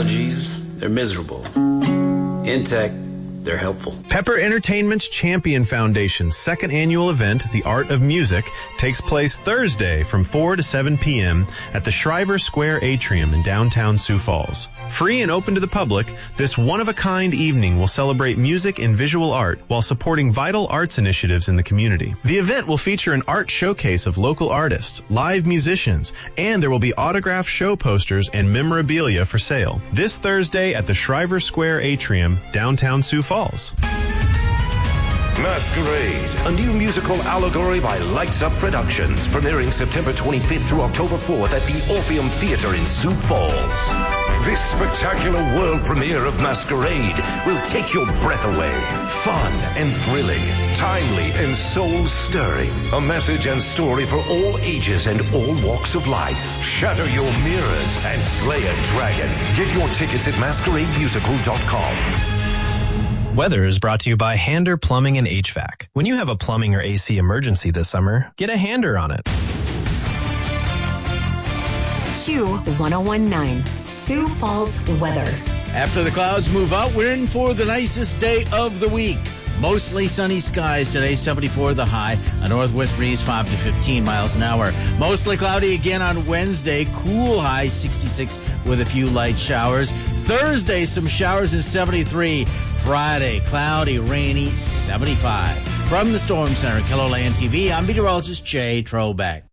allergies, they're miserable. In tech, they're helpful. Pepper Entertainment's Champion Foundation's second annual event, The Art of Music, takes place Thursday from 4 to 7 p.m. at the Shriver Square Atrium in downtown Sioux Falls. Free and open to the public, this one-of-a-kind evening will celebrate music and visual art while supporting vital arts initiatives in the community. The event will feature an art showcase of local artists, live musicians, and there will be autographed show posters and memorabilia for sale. This Thursday at the Shriver Square Atrium, downtown Sioux Falls. Masquerade, a new musical allegory by Lights Up Productions, premiering September 25th through October 4th at the Orpheum Theater in Sioux Falls. This spectacular world premiere of Masquerade will take your breath away. Fun and thrilling, timely and soul-stirring. A message and story for all ages and all walks of life. Shatter your mirrors and slay a dragon. Get your tickets at masquerademusical.com. Weather is brought to you by Hander Plumbing and HVAC. When you have a plumbing or AC emergency this summer, get a Hander on it. Q1019, Sioux Falls weather. After the clouds move out, we're in for the nicest day of the week. Mostly sunny skies today, 74 the high. A northwest breeze 5 to 15 miles an hour. Mostly cloudy again on Wednesday. Cool high 66 with a few light showers. Thursday, some showers and 73. Friday, cloudy, rainy, 75. From the Storm Center, KELOLAND TV, I'm meteorologist Jay Trobeck.